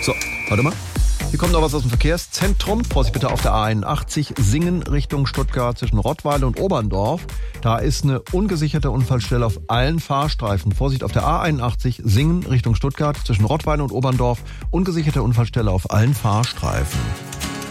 So, warte mal. Hier kommt noch was aus dem Verkehrszentrum. Vorsicht bitte auf der A81 Singen Richtung Stuttgart zwischen Rottweile und Oberndorf. Da ist eine ungesicherte Unfallstelle auf allen Fahrstreifen. Vorsicht auf der A81 Singen Richtung Stuttgart zwischen Rottweile und Oberndorf. Ungesicherte Unfallstelle auf allen Fahrstreifen.